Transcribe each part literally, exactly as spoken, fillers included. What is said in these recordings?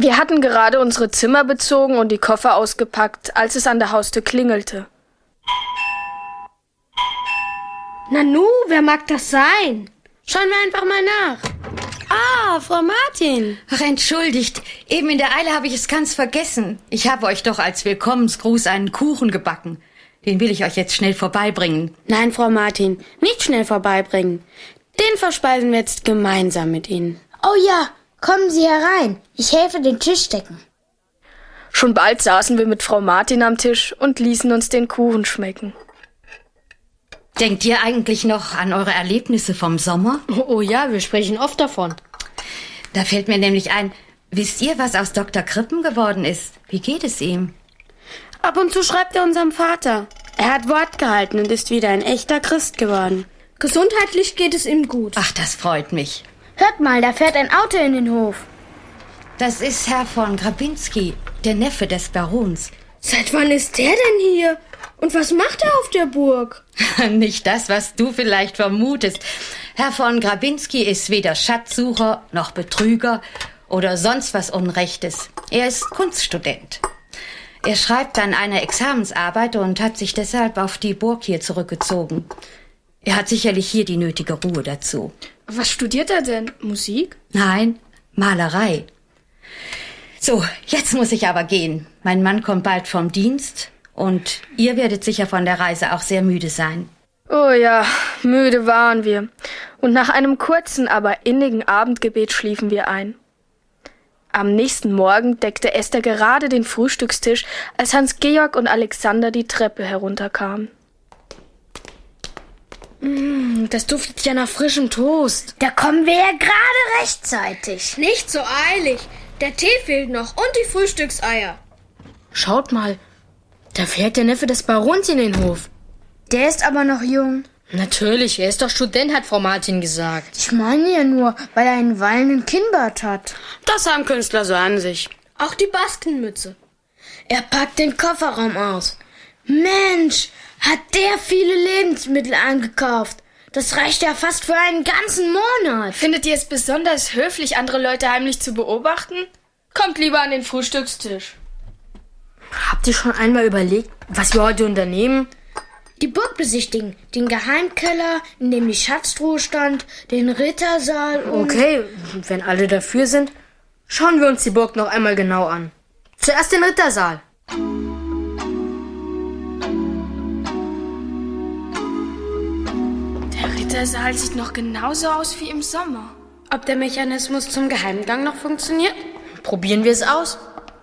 Wir hatten gerade unsere Zimmer bezogen und die Koffer ausgepackt, als es an der Haustür klingelte. Nanu, wer mag das sein? Schauen wir einfach mal nach. Ah, Frau Martin. Ach, entschuldigt. Eben in der Eile habe ich es ganz vergessen. Ich habe euch doch als Willkommensgruß einen Kuchen gebacken. Den will ich euch jetzt schnell vorbeibringen. Nein, Frau Martin, nicht schnell vorbeibringen. Den verspeisen wir jetzt gemeinsam mit Ihnen. Oh ja, kommen Sie herein. Ich helfe den Tisch decken. Schon bald saßen wir mit Frau Martin am Tisch und ließen uns den Kuchen schmecken. Denkt ihr eigentlich noch an eure Erlebnisse vom Sommer? Oh, oh ja, wir sprechen oft davon. Da fällt mir nämlich ein, wisst ihr, was aus Doktor Krippen geworden ist? Wie geht es ihm? Ab und zu schreibt er unserem Vater. Er hat Wort gehalten und ist wieder ein echter Christ geworden. Gesundheitlich geht es ihm gut. Ach, das freut mich. Hört mal, da fährt ein Auto in den Hof. Das ist Herr von Grabinski, der Neffe des Barons. Seit wann ist der denn hier? Und was macht er auf der Burg? Nicht das, was du vielleicht vermutest. Herr von Grabinski ist weder Schatzsucher noch Betrüger oder sonst was Unrechtes. Er ist Kunststudent. Er schreibt an einer Examensarbeit und hat sich deshalb auf die Burg hier zurückgezogen. Er hat sicherlich hier die nötige Ruhe dazu. Was studiert er denn? Musik? Nein, Malerei. So, jetzt muss ich aber gehen. Mein Mann kommt bald vom Dienst und ihr werdet sicher von der Reise auch sehr müde sein. Oh ja, müde waren wir. Und nach einem kurzen, aber innigen Abendgebet schliefen wir ein. Am nächsten Morgen deckte Esther gerade den Frühstückstisch, als Hans-Georg und Alexander die Treppe herunterkamen. Mm, das duftet ja nach frischem Toast. Da kommen wir ja gerade rechtzeitig. Nicht so eilig. Der Tee fehlt noch und die Frühstückseier. Schaut mal, da fährt der Neffe des Barons in den Hof. Der ist aber noch jung. Natürlich, er ist doch Student, hat Frau Martin gesagt. Ich meine ja nur, weil er einen wallenden Kinnbart hat. Das haben Künstler so an sich. Auch die Baskenmütze. Er packt den Kofferraum aus. Mensch, hat der viele Lebensmittel eingekauft. Das reicht ja fast für einen ganzen Monat. Findet ihr es besonders höflich, andere Leute heimlich zu beobachten? Kommt lieber an den Frühstückstisch. Habt ihr schon einmal überlegt, was wir heute unternehmen? Die Burg besichtigen, den Geheimkeller, in dem die Schatztruhe stand, den Rittersaal und... Okay, und wenn alle dafür sind, schauen wir uns die Burg noch einmal genau an. Zuerst den Rittersaal. Der Rittersaal sieht noch genauso aus wie im Sommer. Ob der Mechanismus zum Geheimgang noch funktioniert? Probieren wir es aus.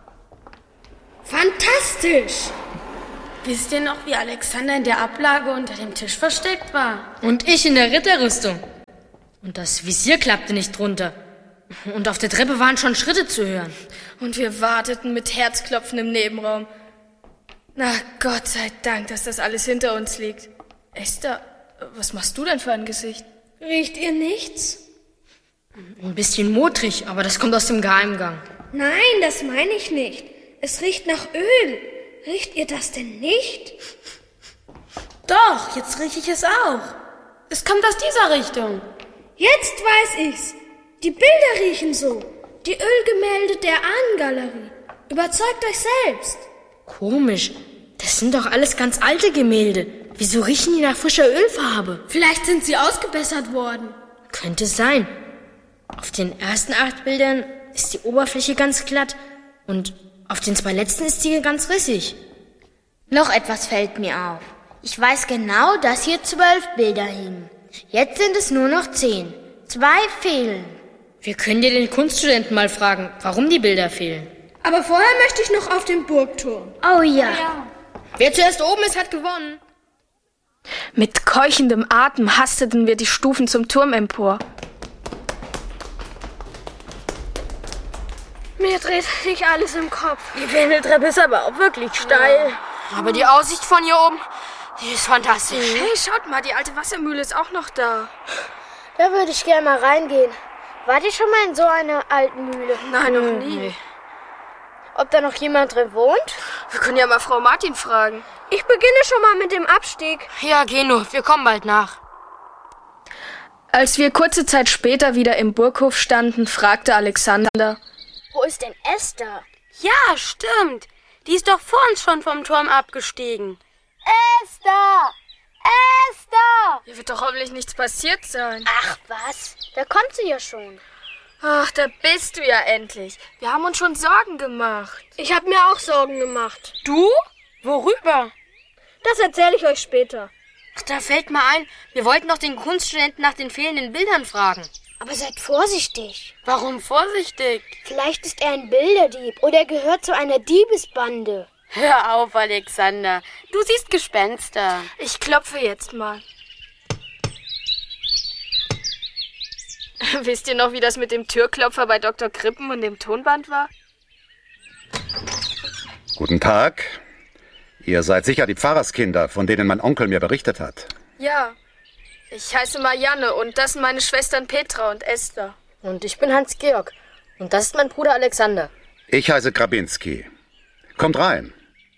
Fantastisch! Wisst ihr noch, wie Alexander in der Ablage unter dem Tisch versteckt war? Und ich in der Ritterrüstung. Und das Visier klappte nicht drunter. Und auf der Treppe waren schon Schritte zu hören. Und wir warteten mit Herzklopfen im Nebenraum. Na, Gott sei Dank, dass das alles hinter uns liegt. Esther, was machst du denn für ein Gesicht? Riecht ihr nichts? Ein bisschen modrig, aber das kommt aus dem Geheimgang. Nein, das meine ich nicht. Es riecht nach Öl. Riecht ihr das denn nicht? Doch, jetzt rieche ich es auch. Es kommt aus dieser Richtung. Jetzt weiß ich's. Die Bilder riechen so. Die Ölgemälde der Ahnengalerie. Überzeugt euch selbst. Komisch. Das sind doch alles ganz alte Gemälde. Wieso riechen die nach frischer Ölfarbe? Vielleicht sind sie ausgebessert worden. Könnte sein. Auf den ersten acht Bildern ist die Oberfläche ganz glatt und auf den zwei letzten ist sie ganz rissig. Noch etwas fällt mir auf. Ich weiß genau, dass hier zwölf Bilder hingen. Jetzt sind es nur noch zehn. Zwei fehlen. Wir können dir den Kunststudenten mal fragen, warum die Bilder fehlen. Aber vorher möchte ich noch auf den Burgturm. Oh ja. ja. Wer zuerst oben ist, hat gewonnen. Mit keuchendem Atem hasteten wir die Stufen zum Turm empor. Mir dreht sich alles im Kopf. Die Wendeltreppe ist aber auch wirklich steil. Aber die Aussicht von hier oben, die ist fantastisch. Hey, schaut mal, die alte Wassermühle ist auch noch da. Da würde ich gerne mal reingehen. Wart ihr schon mal in so einer alten Mühle? Nein, noch nie. Nee. Ob da noch jemand drin wohnt? Wir können ja mal Frau Martin fragen. Ich beginne schon mal mit dem Abstieg. Ja, geh nur, wir kommen bald nach. Als wir kurze Zeit später wieder im Burghof standen, fragte Alexander: Wo ist denn Esther? Ja, stimmt. Die ist doch vor uns schon vom Turm abgestiegen. Esther! Esther! Hier wird doch hoffentlich nichts passiert sein. Ach was, da kommt sie ja schon. Ach, da bist du ja endlich. Wir haben uns schon Sorgen gemacht. Ich habe mir auch Sorgen gemacht. Du? Worüber? Das erzähle ich euch später. Ach, da fällt mir ein, wir wollten noch den Kunststudenten nach den fehlenden Bildern fragen. Aber seid vorsichtig. Warum vorsichtig? Vielleicht ist er ein Bilderdieb oder er gehört zu einer Diebesbande. Hör auf, Alexander. Du siehst Gespenster. Ich klopfe jetzt mal. Wisst ihr noch, wie das mit dem Türklopfer bei Doktor Krippen und dem Tonband war? Guten Tag. Ihr seid sicher die Pfarrerskinder, von denen mein Onkel mir berichtet hat. Ja. Ich heiße Marianne und das sind meine Schwestern Petra und Esther. Und ich bin Hans-Georg. Und das ist mein Bruder Alexander. Ich heiße Grabinski. Kommt rein.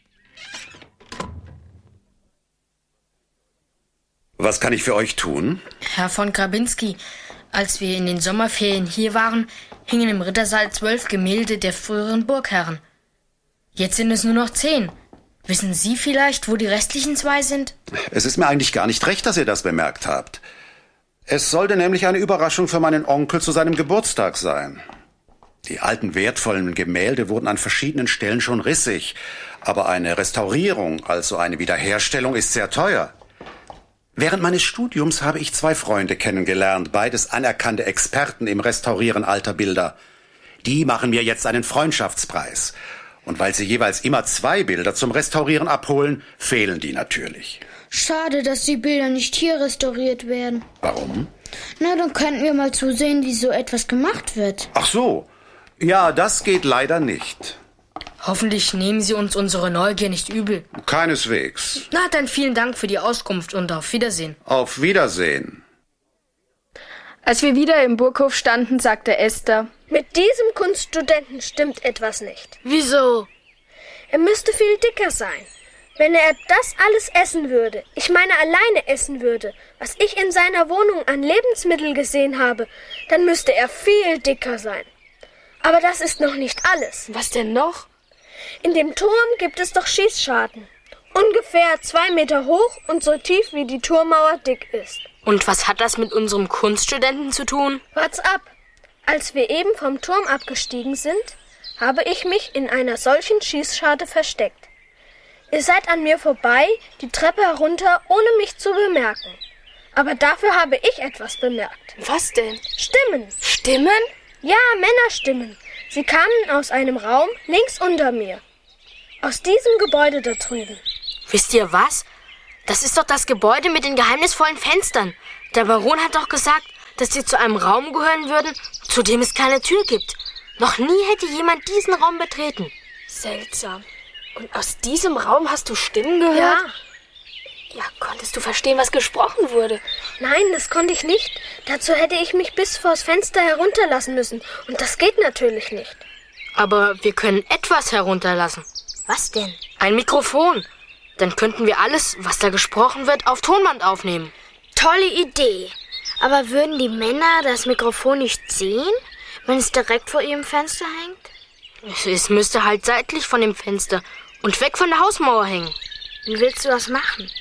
Was kann ich für euch tun? Herr von Grabinski, als wir in den Sommerferien hier waren, hingen im Rittersaal zwölf Gemälde der früheren Burgherren. Jetzt sind es nur noch zehn. Wissen Sie vielleicht, wo die restlichen zwei sind? Es ist mir eigentlich gar nicht recht, dass ihr das bemerkt habt. Es sollte nämlich eine Überraschung für meinen Onkel zu seinem Geburtstag sein. Die alten wertvollen Gemälde wurden an verschiedenen Stellen schon rissig, aber eine Restaurierung, also eine Wiederherstellung, ist sehr teuer. Während meines Studiums habe ich zwei Freunde kennengelernt, beides anerkannte Experten im Restaurieren alter Bilder. Die machen mir jetzt einen Freundschaftspreis. Und weil sie jeweils immer zwei Bilder zum Restaurieren abholen, fehlen die natürlich. Schade, dass die Bilder nicht hier restauriert werden. Warum? Na, dann könnten wir mal zusehen, wie so etwas gemacht wird. Ach so. Ja, das geht leider nicht. Hoffentlich nehmen Sie uns unsere Neugier nicht übel. Keineswegs. Na, dann vielen Dank für die Auskunft und auf Wiedersehen. Auf Wiedersehen. Als wir wieder im Burghof standen, sagte Esther: Mit diesem Kunststudenten stimmt etwas nicht. Wieso? Er müsste viel dicker sein. Wenn er das alles essen würde, ich meine alleine essen würde, was ich in seiner Wohnung an Lebensmitteln gesehen habe, dann müsste er viel dicker sein. Aber das ist noch nicht alles. Was denn noch? In dem Turm gibt es doch Schießscharten. Ungefähr zwei Meter hoch und so tief, wie die Turmmauer dick ist. Und was hat das mit unserem Kunststudenten zu tun? Wart's ab. Als wir eben vom Turm abgestiegen sind, habe ich mich in einer solchen Schießscharte versteckt. Ihr seid an mir vorbei, die Treppe herunter, ohne mich zu bemerken. Aber dafür habe ich etwas bemerkt. Was denn? Stimmen. Stimmen? Ja, Männerstimmen. Sie kamen aus einem Raum links unter mir. Aus diesem Gebäude da drüben. Wisst ihr was? Das ist doch das Gebäude mit den geheimnisvollen Fenstern. Der Baron hat doch gesagt, dass sie zu einem Raum gehören würden, zu dem es keine Tür gibt. Noch nie hätte jemand diesen Raum betreten. Seltsam. Und aus diesem Raum hast du Stimmen gehört? Ja. Ja, konntest du verstehen, was gesprochen wurde? Nein, das konnte ich nicht. Dazu hätte ich mich bis vors Fenster herunterlassen müssen. Und das geht natürlich nicht. Aber wir können etwas herunterlassen. Was denn? Ein Mikrofon. Dann könnten wir alles, was da gesprochen wird, auf Tonband aufnehmen. Tolle Idee. Aber würden die Männer das Mikrofon nicht sehen, wenn es direkt vor ihrem Fenster hängt? Es, es müsste halt seitlich von dem Fenster und weg von der Hausmauer hängen. Wie willst du das machen?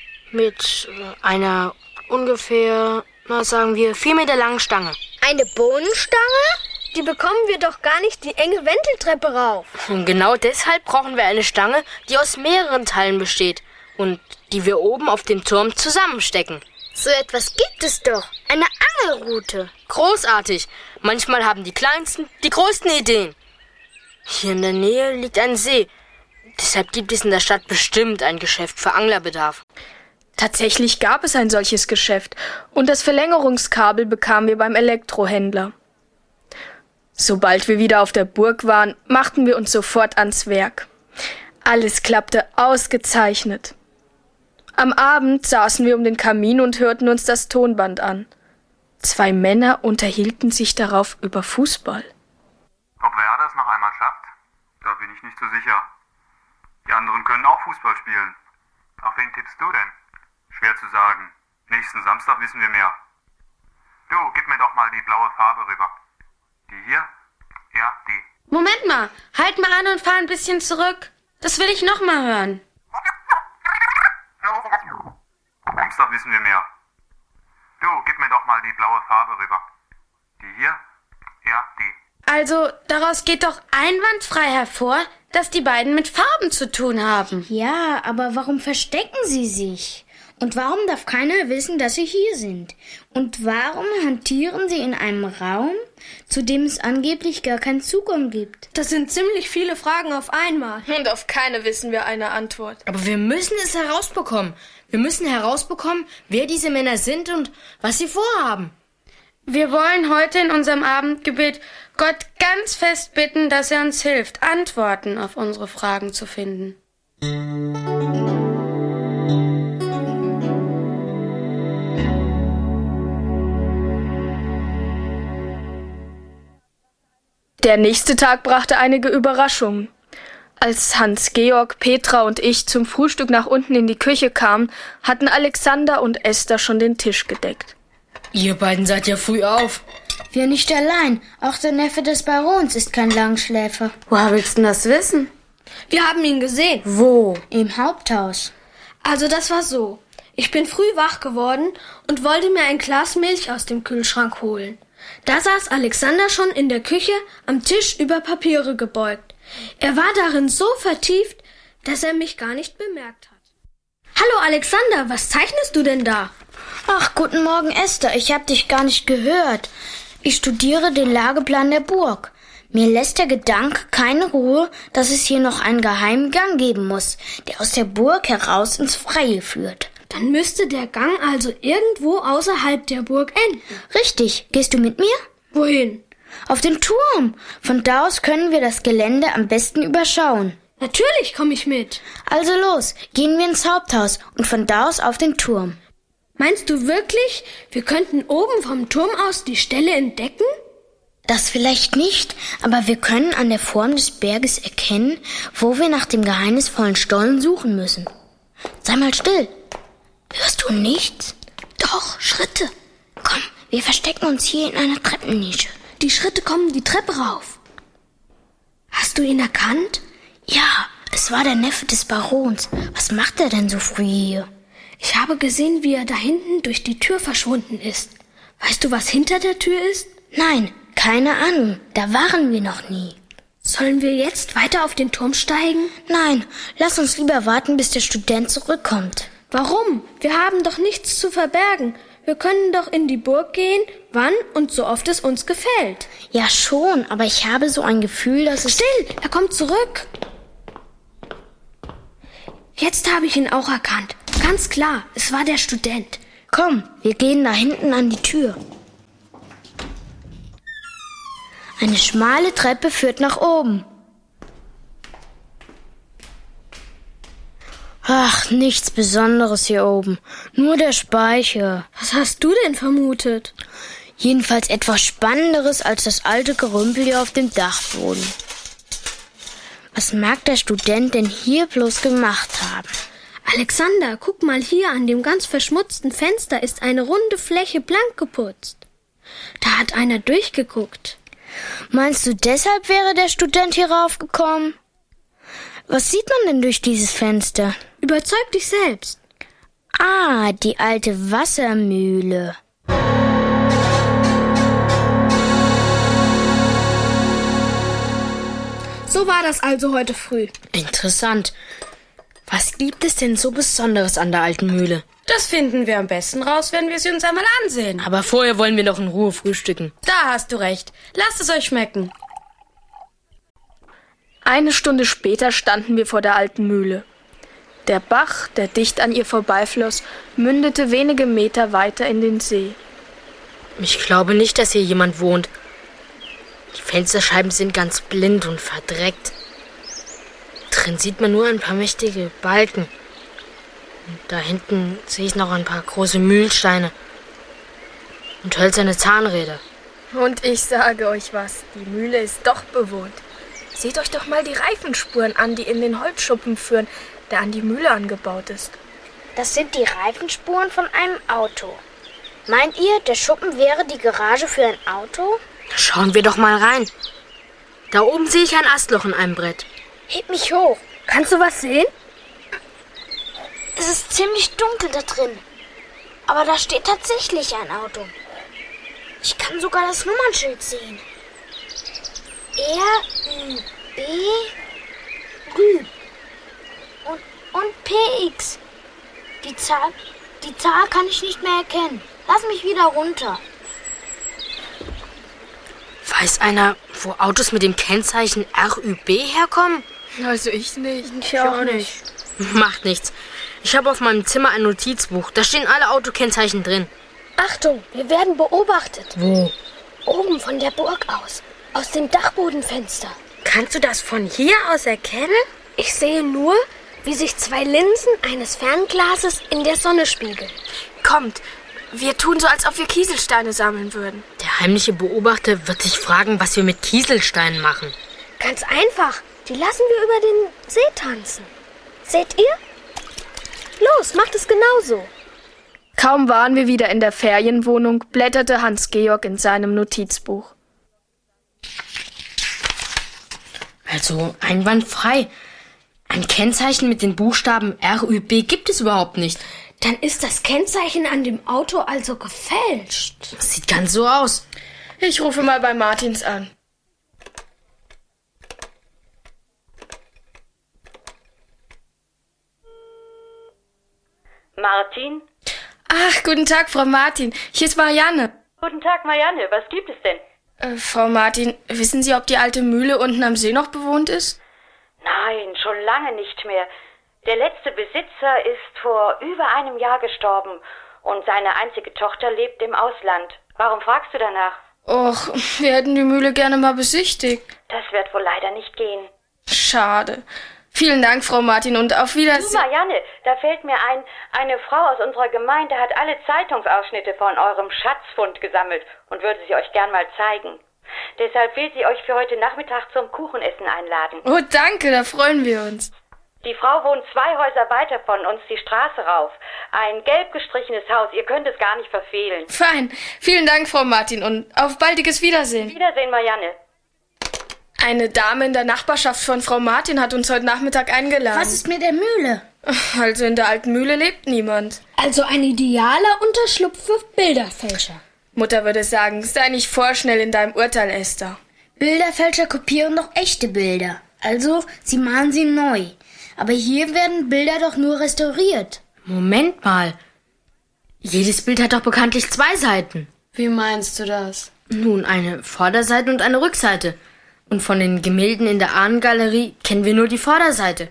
Mit äh, einer ungefähr, na sagen wir, vier Meter langen Stange. Eine Bohnenstange? Die bekommen wir doch gar nicht die enge Wendeltreppe rauf. Und genau deshalb brauchen wir eine Stange, die aus mehreren Teilen besteht und die wir oben auf dem Turm zusammenstecken. So etwas gibt es doch. Eine Angelrute. Großartig. Manchmal haben die Kleinsten die größten Ideen. Hier in der Nähe liegt ein See. Deshalb gibt es in der Stadt bestimmt ein Geschäft für Anglerbedarf. Tatsächlich gab es ein solches Geschäft und das Verlängerungskabel bekamen wir beim Elektrohändler. Sobald wir wieder auf der Burg waren, machten wir uns sofort ans Werk. Alles klappte ausgezeichnet. Am Abend saßen wir um den Kamin und hörten uns das Tonband an. Zwei Männer unterhielten sich darauf über Fußball. Ob Werder es noch einmal schafft? Da bin ich nicht so sicher. Die anderen können auch Fußball spielen. Auf wen tippst du denn? Schwer zu sagen. Nächsten Samstag wissen wir mehr. Du, gib mir doch mal die blaue Farbe rüber. Die hier? Ja, die. mal, halt mal an und fahr ein bisschen zurück. Das will ich noch mal hören. Samstag wissen wir mehr. Du, gib mir doch mal die blaue Farbe rüber. Die hier? Ja, die. Also, daraus geht doch einwandfrei hervor, dass die beiden mit Farben zu tun haben. Ja, aber warum verstecken sie sich? Und warum darf keiner wissen, dass sie hier sind? Und warum hantieren sie in einem Raum, zu dem es angeblich gar keinen Zugang gibt? Das sind ziemlich viele Fragen auf einmal. Und auf keine wissen wir eine Antwort. Aber wir müssen es herausbekommen. Wir müssen herausbekommen, wer diese Männer sind und was sie vorhaben. Wir wollen heute in unserem Abendgebet Gott ganz fest bitten, dass er uns hilft, Antworten auf unsere Fragen zu finden. Der nächste Tag brachte einige Überraschungen. Als Hans-Georg, Petra und ich zum Frühstück nach unten in die Küche kamen, hatten Alexander und Esther schon den Tisch gedeckt. Ihr beiden seid ja früh auf. Wir nicht allein. Auch der Neffe des Barons ist kein Langschläfer. Woher willst du das wissen? Wir haben ihn gesehen. Wo? Im Haupthaus. Also das war so. Ich bin früh wach geworden und wollte mir ein Glas Milch aus dem Kühlschrank holen. Da saß Alexander schon in der Küche am Tisch über Papiere gebeugt. Er war darin so vertieft, dass er mich gar nicht bemerkt hat. Hallo Alexander, was zeichnest du denn da? Ach, guten Morgen Esther, ich hab dich gar nicht gehört. Ich studiere den Lageplan der Burg. Mir lässt der Gedanke keine Ruhe, dass es hier noch einen geheimen Gang geben muss, der aus der Burg heraus ins Freie führt. Dann müsste der Gang also irgendwo außerhalb der Burg enden. Richtig. Gehst du mit mir? Wohin? Auf den Turm. Von da aus können wir das Gelände am besten überschauen. Natürlich komme ich mit. Also los, gehen wir ins Haupthaus und von da aus auf den Turm. Meinst du wirklich, wir könnten oben vom Turm aus die Stelle entdecken? Das vielleicht nicht, aber wir können an der Form des Berges erkennen, wo wir nach dem geheimnisvollen Stollen suchen müssen. Sei mal still. Hörst du nichts? Doch, Schritte. Komm, wir verstecken uns hier in einer Treppennische. Die Schritte kommen die Treppe rauf. Hast du ihn erkannt? Ja, es war der Neffe des Barons. Was macht er denn so früh hier? Ich habe gesehen, wie er da hinten durch die Tür verschwunden ist. Weißt du, was hinter der Tür ist? Nein, keine Ahnung. Da waren wir noch nie. Sollen wir jetzt weiter auf den Turm steigen? Nein, lass uns lieber warten, bis der Student zurückkommt. Warum? Wir haben doch nichts zu verbergen. Wir können doch in die Burg gehen, wann und so oft es uns gefällt. Ja schon, aber ich habe so ein Gefühl, dass es... Still, er kommt zurück. Jetzt habe ich ihn auch erkannt. Ganz klar, es war der Student. Komm, wir gehen da hinten an die Tür. Eine schmale Treppe führt nach oben. Ach, nichts Besonderes hier oben. Nur der Speicher. Was hast du denn vermutet? Jedenfalls etwas Spannenderes als das alte Gerümpel hier auf dem Dachboden. Was mag der Student denn hier bloß gemacht haben? Alexander, guck mal hier, an dem ganz verschmutzten Fenster ist eine runde Fläche blank geputzt. Da hat einer durchgeguckt. Meinst du, deshalb wäre der Student hier raufgekommen? Was sieht man denn durch dieses Fenster? Überzeug dich selbst. Ah, die alte Wassermühle. So war das also heute früh. Interessant. Was gibt es denn so Besonderes an der alten Mühle? Das finden wir am besten raus, wenn wir sie uns einmal ansehen. Aber vorher wollen wir noch in Ruhe frühstücken. Da hast du recht. Lasst es euch schmecken. Eine Stunde später standen wir vor der alten Mühle. Der Bach, der dicht an ihr vorbeifloss, mündete wenige Meter weiter in den See. Ich glaube nicht, dass hier jemand wohnt. Die Fensterscheiben sind ganz blind und verdreckt. Drin sieht man nur ein paar mächtige Balken. Und da hinten sehe ich noch ein paar große Mühlsteine und hölzerne Zahnräder. Und ich sage euch was, die Mühle ist doch bewohnt. Seht euch doch mal die Reifenspuren an, die in den Holzschuppen führen, der an die Mühle angebaut ist. Das sind die Reifenspuren von einem Auto. Meint ihr, der Schuppen wäre die Garage für ein Auto? Schauen wir doch mal rein. Da oben sehe ich ein Astloch in einem Brett. Heb mich hoch. Kannst du was sehen? Es ist ziemlich dunkel da drin. Aber da steht tatsächlich ein Auto. Ich kann sogar das Nummernschild sehen. R Ü B Rü und, und P X. Die Zahl, die Zahl kann ich nicht mehr erkennen. Lass mich wieder runter. Weiß einer, wo Autos mit dem Kennzeichen R Ü B herkommen? Also ich nicht. Ich auch nicht. Macht nichts. Ich habe auf meinem Zimmer ein Notizbuch. Da stehen alle Autokennzeichen drin. Achtung, wir werden beobachtet. Wo? Oben von der Burg aus. Aus dem Dachbodenfenster. Kannst du das von hier aus erkennen? Ich sehe nur, wie sich zwei Linsen eines Fernglases in der Sonne spiegeln. Kommt, wir tun so, als ob wir Kieselsteine sammeln würden. Der heimliche Beobachter wird sich fragen, was wir mit Kieselsteinen machen. Ganz einfach. Die lassen wir über den See tanzen. Seht ihr? Los, macht es genauso. Kaum waren wir wieder in der Ferienwohnung, blätterte Hans-Georg in seinem Notizbuch. Also einwandfrei. Ein Kennzeichen mit den Buchstaben R Ü B gibt es überhaupt nicht. Dann ist das Kennzeichen an dem Auto also gefälscht. Das sieht ganz so aus. Ich rufe mal bei Martins an. Martin? Ach, guten Tag, Frau Martin. Hier ist Marianne. Guten Tag, Marianne. Was gibt es denn? Äh, Frau Martin, wissen Sie, ob die alte Mühle unten am See noch bewohnt ist? Nein, schon lange nicht mehr. Der letzte Besitzer ist vor über einem Jahr gestorben und seine einzige Tochter lebt im Ausland. Warum fragst du danach? Och, wir hätten die Mühle gerne mal besichtigt. Das wird wohl leider nicht gehen. Schade. Vielen Dank, Frau Martin, und auf Wiedersehen. Du, Marianne, da fällt mir ein, eine Frau aus unserer Gemeinde hat alle Zeitungsausschnitte von eurem Schatzfund gesammelt und würde sie euch gern mal zeigen. Deshalb will sie euch für heute Nachmittag zum Kuchenessen einladen. Oh, danke, da freuen wir uns. Die Frau wohnt zwei Häuser weiter von uns, die Straße rauf. Ein gelb gestrichenes Haus, ihr könnt es gar nicht verfehlen. Fein. Vielen Dank, Frau Martin, und auf baldiges Wiedersehen. Wiedersehen, Marianne. Eine Dame in der Nachbarschaft von Frau Martin hat uns heute Nachmittag eingeladen. Was ist mit der Mühle? Also in der alten Mühle lebt niemand. Also ein idealer Unterschlupf für Bilderfälscher. Mutter würde sagen, sei nicht vorschnell in deinem Urteil, Esther. Bilderfälscher kopieren doch echte Bilder. Also, sie malen sie neu. Aber hier werden Bilder doch nur restauriert. Moment mal. Jedes Bild hat doch bekanntlich zwei Seiten. Wie meinst du das? Nun, eine Vorderseite und eine Rückseite. Und von den Gemälden in der Ahnengalerie kennen wir nur die Vorderseite.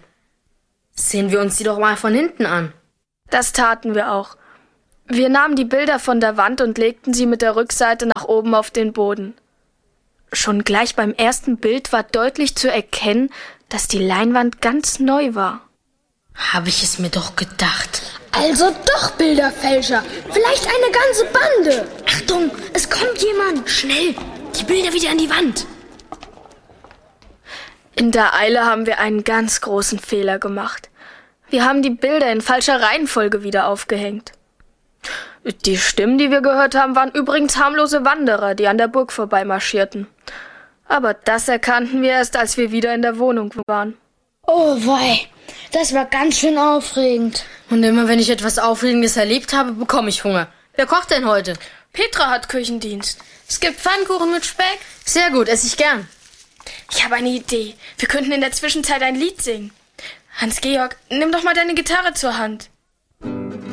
Sehen wir uns die doch mal von hinten an. Das taten wir auch. Wir nahmen die Bilder von der Wand und legten sie mit der Rückseite nach oben auf den Boden. Schon gleich beim ersten Bild war deutlich zu erkennen, dass die Leinwand ganz neu war. Habe ich es mir doch gedacht. Also doch Bilderfälscher. Vielleicht eine ganze Bande. Achtung, es kommt jemand. Schnell, die Bilder wieder an die Wand. In der Eile haben wir einen ganz großen Fehler gemacht. Wir haben die Bilder in falscher Reihenfolge wieder aufgehängt. Die Stimmen, die wir gehört haben, waren übrigens harmlose Wanderer, die an der Burg vorbeimarschierten. Aber das erkannten wir erst, als wir wieder in der Wohnung waren. Oh wei, das war ganz schön aufregend. Und immer wenn ich etwas Aufregendes erlebt habe, bekomme ich Hunger. Wer kocht denn heute? Petra hat Küchendienst. Es gibt Pfannkuchen mit Speck. Sehr gut, esse ich gern. Ich habe eine Idee. Wir könnten in der Zwischenzeit ein Lied singen. Hans-Georg, nimm doch mal deine Gitarre zur Hand.